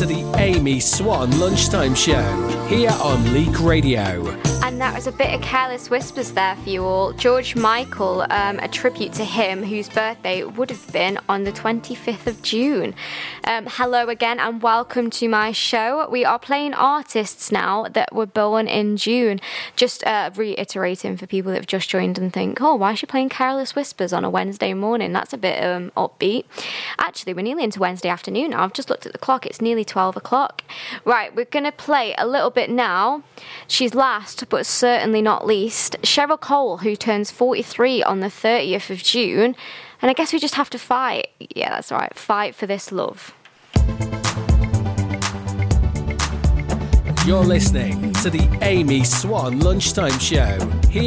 to the Amy Swan Lunchtime Show here on Leak Radio. And that was a bit of Careless Whispers there for you all. George Michael, a tribute to him, whose birthday would have been on the 25th of June. Hello again and welcome to my show. We are playing artists now that were born in June. Just reiterating for people that have just joined and think, oh, why is she playing Careless Whispers on a Wednesday morning? That's a bit upbeat. Actually, we're nearly into Wednesday afternoon now. I've just looked at the clock. It's nearly 12 o'clock. Right, we're going to play a little bit now. She's last, but certainly not least, Cheryl Cole, who turns 43 on the 30th of June. And I guess we just have to fight. Yeah, that's right. Fight for this love. You're listening to the Amy Swan Lunchtime Show here